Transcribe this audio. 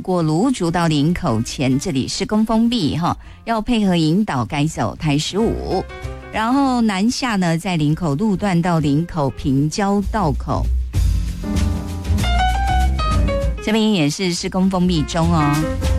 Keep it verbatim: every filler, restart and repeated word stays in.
过芦竹到林口前，这里施工封闭哈，要配合引导改走台十五。然后南下呢，在林口路段到林口平交道口，这边也是施工封闭中哦。